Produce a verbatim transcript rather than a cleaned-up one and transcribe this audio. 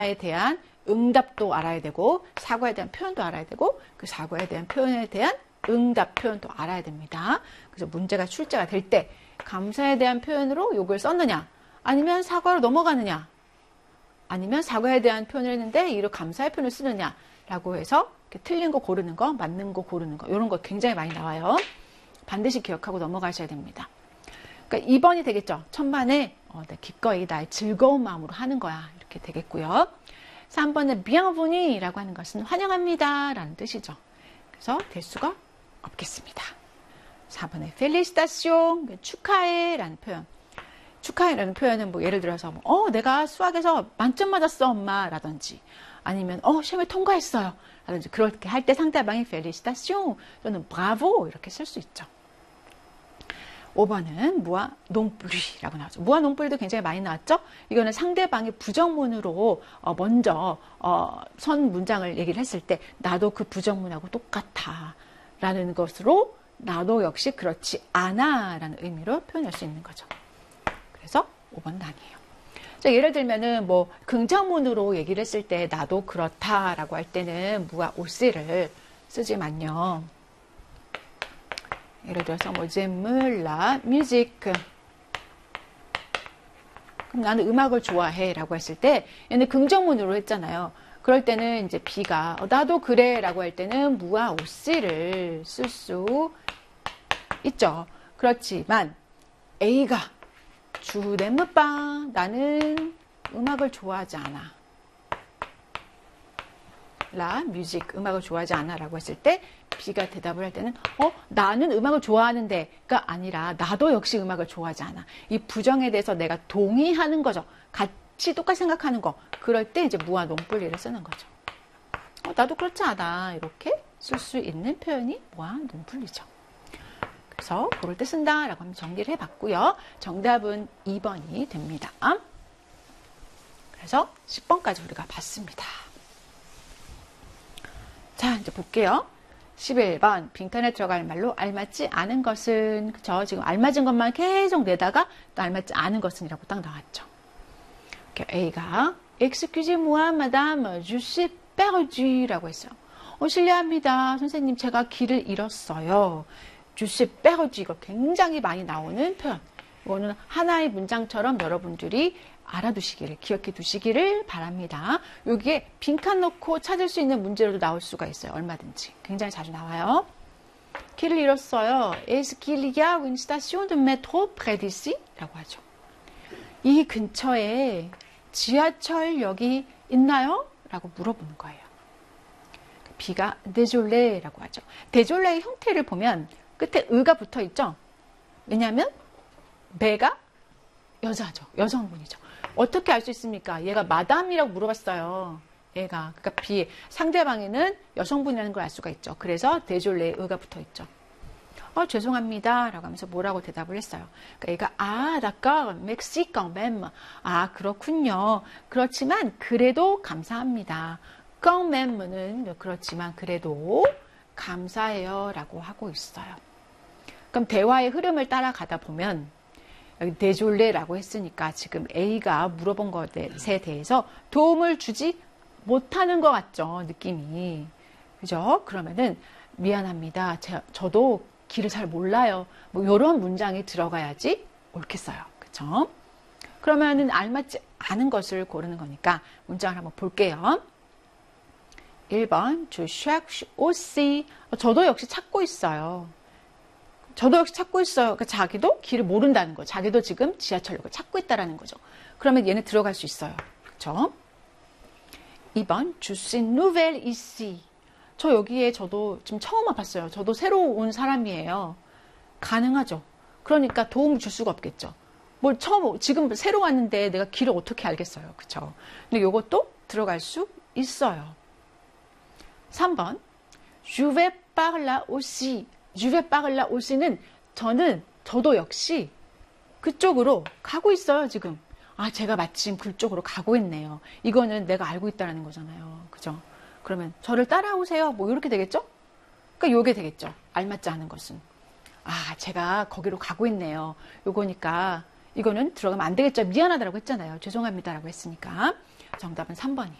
감사에 대한 응답도 알아야 되고 사과에 대한 표현도 알아야 되고 그 사과에 대한 표현에 대한 응답 표현도 알아야 됩니다. 그래서 문제가 출제가 될 때 감사에 대한 표현으로 욕을 썼느냐 아니면 사과로 넘어가느냐 아니면 사과에 대한 표현을 했는데 이로 감사의 표현을 쓰느냐 라고 해서 이렇게 틀린 거 고르는 거 맞는 거 고르는 거 이런 거 굉장히 많이 나와요. 반드시 기억하고 넘어가셔야 됩니다. 그러니까 이 번이 되겠죠. 천만에 어, 네, 기꺼이 나의 즐거운 마음으로 하는 거야 이렇게 되겠고요. 삼 번은 bienvenue 라고 하는 것은 환영합니다 라는 뜻이죠. 그래서 될 수가 없겠습니다. 사 번에 felicitation 축하해 라는 표현. 축하해 라는 표현은 뭐 예를 들어서 뭐, 어 내가 수학에서 만점 맞았어 엄마 라든지 아니면 어 시험을 통과했어요 라든지 그렇게 할 때 상대방이 felicitation 또는 bravo 이렇게 쓸 수 있죠. 오 번은 무아 농뿌리라고 나왔죠. 무아 농뿌리도 굉장히 많이 나왔죠. 이거는 상대방이 부정문으로 어 먼저 어 선 문장을 얘기를 했을 때 나도 그 부정문하고 똑같아 라는 것으로 나도 역시 그렇지 않아 라는 의미로 표현할 수 있는 거죠. 그래서 오 번은 아니에요. 자, 예를 들면은 뭐 긍정문으로 얘기를 했을 때 나도 그렇다라고 할 때는 무아 오씨를 쓰지만요. 예를 들어서 뭐 j'aime la musique. 그럼 나는 음악을 좋아해 라고 했을 때 얘는 긍정문으로 했잖아요. 그럴 때는 이제 B가 어, 나도 그래 라고 할 때는 무아 오씨를 쓸 수 있죠. 그렇지만 A가 주 n'aime 나는 음악을 좋아하지 않아. 라 뮤직 음악을 좋아하지 않아 라고 했을 때 B가 대답을 할 때는 어 나는 음악을 좋아하는데가 아니라 나도 역시 음악을 좋아하지 않아. 이 부정에 대해서 내가 동의하는 거죠. 같이 똑같이 생각하는 거. 그럴 때 이제 무아 농뿌리를 쓰는 거죠. 어, 나도 그렇지 않아. 이렇게 쓸 수 있는 표현이 무아 농뿌리죠. 그래서 그럴 때 쓴다 라고 하면 정리를 해봤고요. 정답은 이 번이 됩니다. 그래서 십 번까지 우리가 봤습니다. 자, 이제 볼게요. 십일 번 빈칸에 들어갈 말로 알맞지 않은 것은 그쵸? 지금 알맞은 것만 계속 내다가 또 알맞지 않은 것은 이라고 딱 나왔죠. A가 Excusez-moi, madame, je suis perdu 라고 했어요. 어, 실례합니다. 선생님, 제가 길을 잃었어요. Je suis perdu 이거 굉장히 많이 나오는 표현. 이거는 하나의 문장처럼 여러분들이 알아두시기를, 기억해 두시기를 바랍니다. 여기에 빈칸 넣고 찾을 수 있는 문제로도 나올 수가 있어요. 얼마든지. 굉장히 자주 나와요. 길을 잃었어요. Est-ce qu'il y a une station de métro près d'ici? 라고 하죠. 이 근처에 지하철역이 있나요? 라고 물어보는 거예요. B가 désolé 라고 하죠. désolé의 형태를 보면 끝에 의가 붙어 있죠. 왜냐하면 배가 여자죠. 여성분이죠. 어떻게 알 수 있습니까? 얘가 마담이라고 물어봤어요. 얘가. 그러니까 B, 상대방에는 여성분이라는 걸 알 수가 있죠. 그래서 désolé 의가 붙어 있죠. 어, 죄송합니다. 라고 하면서 뭐라고 대답을 했어요. 그러니까 얘가 아, d'accord, merci quand même. 아, 그렇군요. 그렇지만 그래도 감사합니다. quand même는 그렇지만 그래도 감사해요. 라고 하고 있어요. 그럼 대화의 흐름을 따라가다 보면 여기 désolé라고 했으니까 지금 A가 물어본 것에 대해서 도움을 주지 못하는 것 같죠. 느낌이. 그죠? 그러면은 미안합니다. 제, 저도 길을 잘 몰라요. 뭐 이런 문장이 들어가야지 옳겠어요. 그쵸? 그러면은 알맞지 않은 것을 고르는 거니까 문장을 한번 볼게요. 일 번 Je cherche aussi. 저도 역시 찾고 있어요. 저도 역시 찾고 있어요. 그러니까 자기도 길을 모른다는 거죠. 자기도 지금 지하철역을 찾고 있다는 거죠. 그러면 얘는 들어갈 수 있어요. 그렇죠? 이 번 Je suis nouvelle ici. 저 여기에 저도 지금 처음 와봤어요. 저도 새로 온 사람이에요. 가능하죠. 그러니까 도움을 줄 수가 없겠죠. 뭘 처음 지금 새로 왔는데 내가 길을 어떻게 알겠어요. 그렇죠? 근데 이것도 들어갈 수 있어요. 삼 번 Je vais par là aussi. Je vais par là aussi는 저는 저도 역시 그쪽으로 가고 있어요. 지금. 아, 제가 마침 그쪽으로 가고 있네요. 이거는 내가 알고 있다는 거잖아요. 그죠? 그러면 저를 따라오세요. 뭐 이렇게 되겠죠? 그러니까 요게 되겠죠. 알맞지 않은 것은. 아, 제가 거기로 가고 있네요. 요거니까 이거는 들어가면 안 되겠죠. 미안하다라고 했잖아요. 죄송합니다라고 했으니까. 정답은 삼 번이에요.